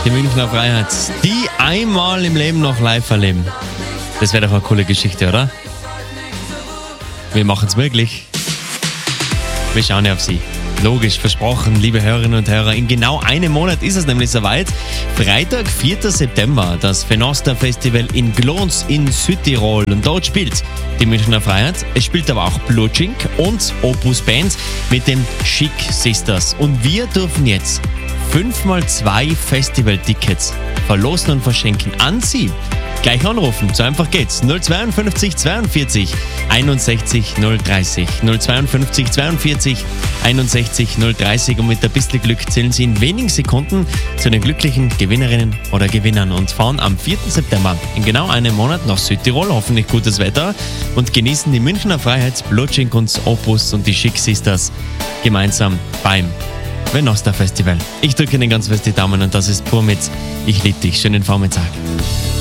die Münchner Freiheit, die einmal im Leben noch live erleben. Das wäre doch eine coole Geschichte, oder? Wir machen es möglich. Wir schauen ja auf Sie. Logisch, versprochen, liebe Hörerinnen und Hörer. In genau einem Monat ist es nämlich soweit. Freitag, 4. September, das Fenosta Festival in Glons in Südtirol. Und dort spielt die Münchner Freiheit. Es spielt aber auch Blutschink und Opus Band mit den Chic Sisters. Und wir dürfen jetzt 5x2 Festival-Tickets verlosen und verschenken an Sie. Gleich anrufen, so einfach geht's. 052 42 61 030. 052 42 61 030 und mit ein bisschen Glück zählen Sie in wenigen Sekunden zu den glücklichen Gewinnerinnen oder Gewinnern und fahren am 4. September in genau einem Monat nach Südtirol, hoffentlich gutes Wetter, und genießen die Münchner Freiheit, Blutschink und Opus und die Chic Sisters gemeinsam beim Fenosta Festival. Ich drücke Ihnen ganz fest die Daumen und das ist pur mit Ich lieb dich. Schönen Vormittag.